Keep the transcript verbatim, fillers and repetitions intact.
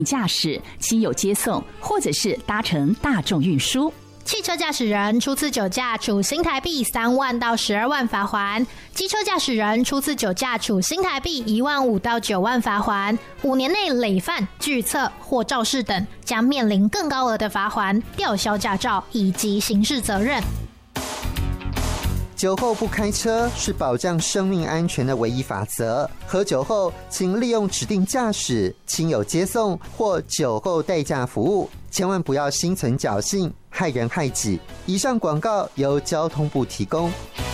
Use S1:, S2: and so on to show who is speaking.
S1: 驾驶、亲友接送，或者是搭乘大众运输。
S2: 汽车驾驶人初次酒驾处新台币三万到十二万罚锾，机车驾驶人初次酒驾处新台币一万五到九万罚锾，五年内累犯、拒测或肇事等，将面临更高额的罚锾、吊销驾照以及刑事责任。
S3: 酒后不开车是保障生命安全的唯一法则。喝酒后，请利用指定驾驶、亲友接送或酒后代驾服务，千万不要心存侥幸，害人害己。以上广告由交通部提供。